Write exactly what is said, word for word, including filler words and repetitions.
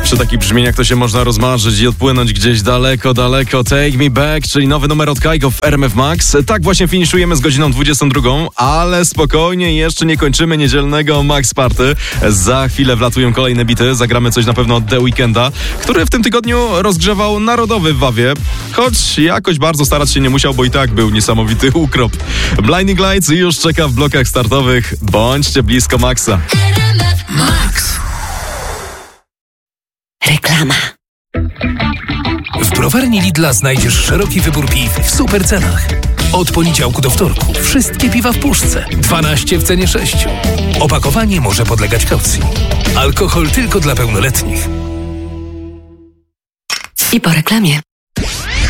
Przy takich brzmieniach to się można rozmarzyć i odpłynąć gdzieś daleko, daleko. Take Me Back, czyli nowy numer od Kygo w R M F Max. Tak właśnie finiszujemy z godziną dwudziestą drugą, ale spokojnie, jeszcze nie kończymy niedzielnego Max Party. Za chwilę wlatują kolejne bity, zagramy coś na pewno od The Weekenda, który w tym tygodniu rozgrzewał narodowy w Wawie, choć jakoś bardzo starać się nie musiał, bo i tak był niesamowity ukrop. Blinding Lights już czeka w blokach startowych. Bądźcie blisko Maxa. Max. Reklama. W browarni Lidla znajdziesz szeroki wybór piw w super cenach. Od poniedziałku do wtorku wszystkie piwa w puszce. dwanaście w cenie sześciu. Opakowanie może podlegać kaucji. Alkohol tylko dla pełnoletnich. I po reklamie.